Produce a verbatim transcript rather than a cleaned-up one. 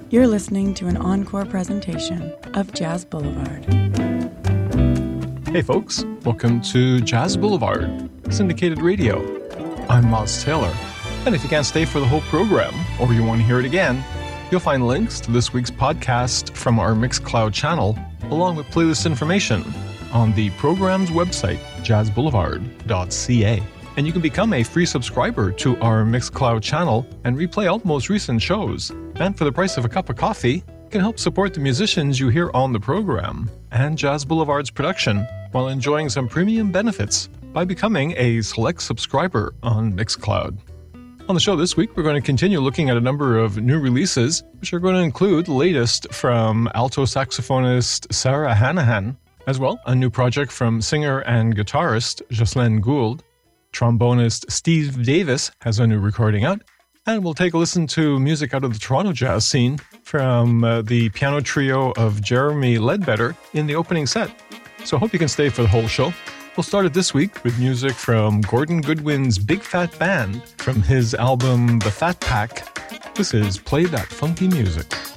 You're listening to an encore presentation of Jazz Boulevard. Hey folks, welcome to Jazz Boulevard, syndicated radio. I'm Miles Taylor, and if you can't stay for the whole program, or you want to hear it again, you'll find links to this week's podcast from our Mixcloud channel, along with playlist information on the program's website, jazz boulevard dot c a. And you can become a free subscriber to our Mixcloud channel and replay all the most recent shows. And for the price of a cup of coffee, you can help support the musicians you hear on the program and Jazz Boulevard's production while enjoying some premium benefits by becoming a select subscriber on Mixcloud. On the show this week, we're going to continue looking at a number of new releases, which are going to include the latest from alto saxophonist Sarah Hanahan, as well a new project from singer and guitarist Jocelyn Gould. Trombonist Steve Davis has a new recording out, and we'll take a listen to music out of the Toronto jazz scene from uh, the piano trio of Jeremy Ledbetter in the opening set. So I hope you can stay for the whole show. We'll start it this week with music from Gordon Goodwin's Big Fat Band from his album The Fat Pack. This is Play That Funky Music.